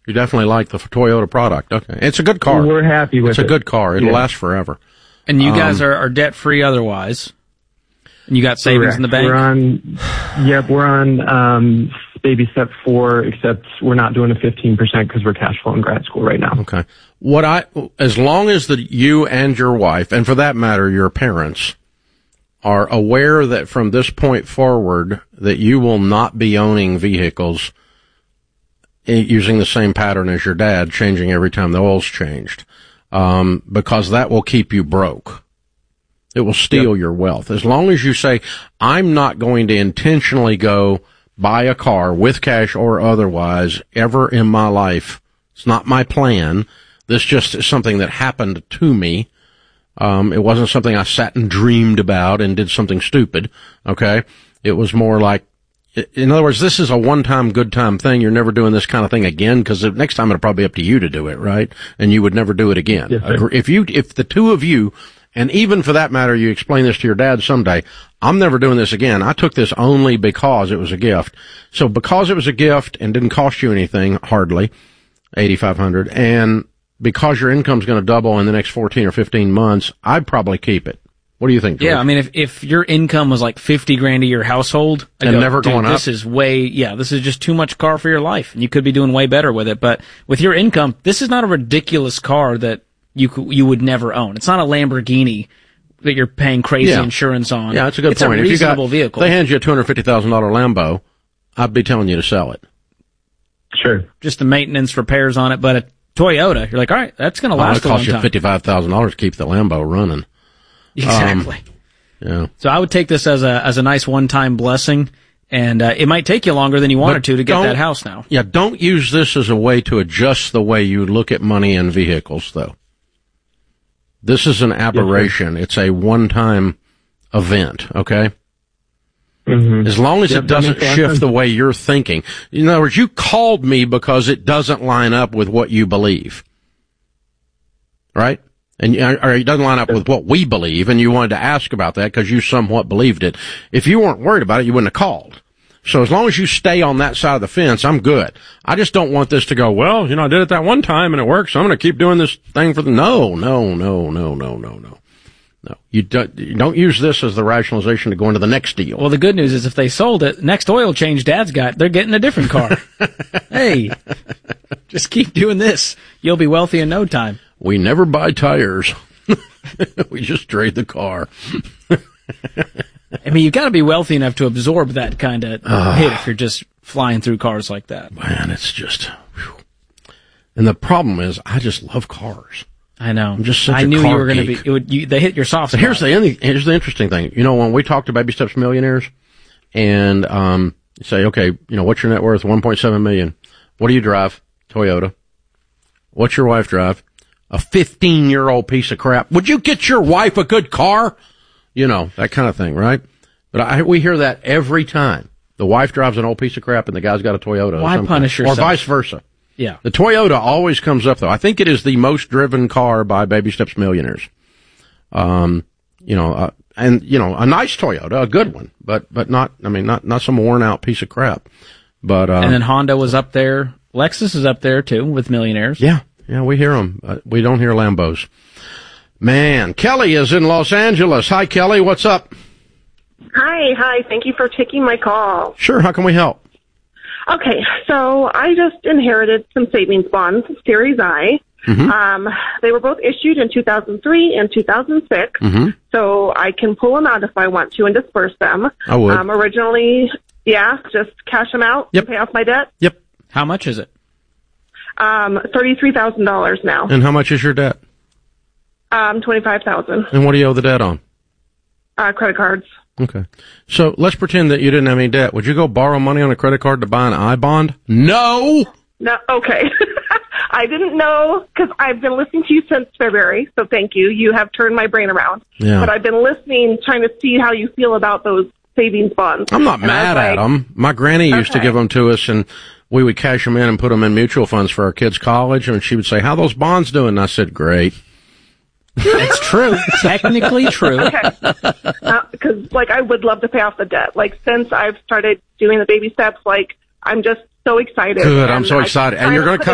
You definitely like the Toyota product. Okay. It's a good car. We're happy with it. It's a good car. It'll last forever. And you guys are debt-free otherwise. And you got savings in the bank? We're on baby step 4, except we're not doing a 15% because we're cash flowing grad school right now. Okay. As long as you and your wife, and for that matter, your parents, are aware that from this point forward that you will not be owning vehicles using the same pattern as your dad, changing every time the oil's changed, because that will keep you broke. It will steal your wealth. As long as you say, I'm not going to intentionally go buy a car with cash or otherwise ever in my life. It's not my plan. This just is something that happened to me. It wasn't something I sat and dreamed about and did something stupid. Okay. It was more like, in other words, this is a one-time, good-time thing. You're never doing this kind of thing again, because next time it'll probably be up to you to do it, right? And you would never do it again. Yes, if the two of you, and even for that matter, you explain this to your dad someday, I'm never doing this again. I took this only because it was a gift. So because it was a gift and didn't cost you anything, hardly, $8,500, and because your income's going to double in the next 14 or 15 months, I'd probably keep it. What do you think, George? Yeah, I mean, if your income was like $50,000 a year household, and never going up, this is this is just too much car for your life, and you could be doing way better with it. But with your income, this is not a ridiculous car that you would never own. It's not a Lamborghini that you're paying crazy insurance on. Yeah, that's a good point. It's a reasonable vehicle. If they hand you a $250,000 Lambo, I'd be telling you to sell it. Sure. Just the maintenance, repairs on it, but a Toyota, you're like, all right, that's going to last a long time. It costs you $55,000 to keep the Lambo running. Exactly. Yeah. So I would take this as a nice one-time blessing, and it might take you longer than you wanted to get that house now. Yeah, don't use this as a way to adjust the way you look at money and vehicles, though. This is an aberration. It's a one-time event, okay? Mm-hmm. As long as it doesn't shift the way you're thinking. In other words, you called me because it doesn't line up with what you believe. Right? Or it doesn't line up with what we believe, and you wanted to ask about that because you somewhat believed it. If you weren't worried about it, you wouldn't have called. So as long as you stay on that side of the fence, I'm good. I just don't want this to go, well, I did it that one time and it worked, so I'm going to keep doing this thing for the... No. You don't use this as the rationalization to go into the next deal. Well, the good news is if they sold it, next oil change Dad's got, they're getting a different car. Hey, just keep doing this. You'll be wealthy in no time. We never buy tires. We just trade the car. I mean, you've got to be wealthy enough to absorb that kind of hit if you're just flying through cars like that. Man, it's just... Whew. And the problem is, I just love cars. I know. I'm just such I a knew car you were going to be... they hit your soft spot. Here's the interesting thing. When we talk to Baby Steps Millionaires, and you say, okay, what's your net worth? $1.7 million. What do you drive? Toyota. What's your wife drive? A 15-year-old piece of crap. Would you get your wife a good car? That kind of thing, right? But we hear that every time. The wife drives an old piece of crap and the guy's got a Toyota. Why punish yourself? Or vice versa. Yeah. The Toyota always comes up, though. I think it is the most driven car by Baby Steps Millionaires. A nice Toyota, a good one, but not some worn out piece of crap. But, and then Honda was up there. Lexus is up there too with millionaires. Yeah, we hear them. We don't hear Lambos. Man, Kelly is in Los Angeles. Hi, Kelly. What's up? Hi. Thank you for taking my call. Sure. How can we help? Okay, so I just inherited some savings bonds, Series I. Mm-hmm. They were both issued in 2003 and 2006, so I can pull them out if I want to and disperse them. I would. Originally, just cash them out and pay off my debt. Yep. How much is it? $33,000 now. And how much is your debt? $25,000. And what do you owe the debt on? Credit cards. Okay. So let's pretend that you didn't have any debt. Would you go borrow money on a credit card to buy an I-bond? No! No, okay. I didn't know because I've been listening to you since February, so thank you. You have turned my brain around. Yeah. But I've been listening, trying to see how you feel about those savings bonds. I'm not mad at them. My granny used to give them to us, and we would cash them in and put them in mutual funds for our kids' college, and she would say, how those bonds doing? And I said, great. It's true. Technically true. Okay. Because, I would love to pay off the debt. Since I've started doing the baby steps, I'm just so excited. Good. I'm so excited. And you're going to come